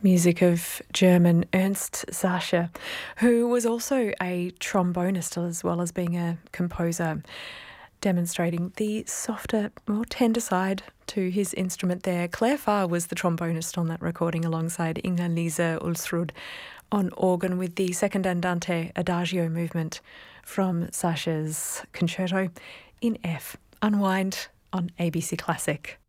Music of German Ernst Sascha, who was also a trombonist as well as being a composer, demonstrating the softer, more tender side to his instrument there. Claire Farr was the trombonist on that recording alongside Inger-Lise Ulsrud on organ with the second andante adagio movement from Sascha's concerto in F. Unwind on ABC Classic.